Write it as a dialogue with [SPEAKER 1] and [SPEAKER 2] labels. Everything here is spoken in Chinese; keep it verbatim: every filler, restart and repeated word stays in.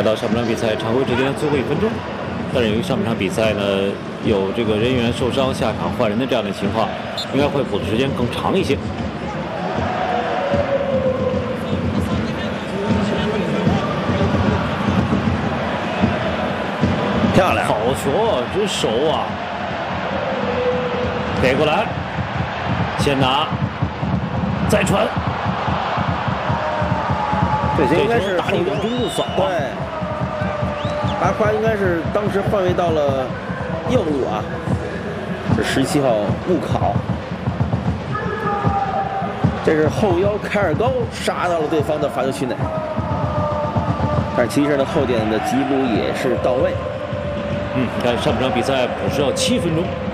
[SPEAKER 1] 来到上半场比赛常规时间的最后一分钟，但是由于上半场比赛呢有这个人员受伤下场换人的这样的情况，应该会补的时间更长一些。
[SPEAKER 2] 漂亮，
[SPEAKER 1] 好球，真熟啊！给过来，先拿，再传。
[SPEAKER 2] 这些应该是
[SPEAKER 1] 大力往中路扫啊！
[SPEAKER 2] 对，阿夸应该是当时换位到了右路啊，是十七号穆考，这是后腰凯尔高杀到了对方的罚球区内，但是其实呢后点的吉补也是到位。
[SPEAKER 1] 嗯，但上半场比赛补时要七分钟。